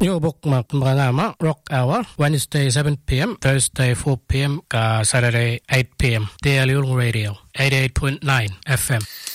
Yo bok mak mga Rock Hour, Wednesday 7 p.m., Thursday 4 p.m., Saturday 8 p.m. Daily Radio, 88.9 FM.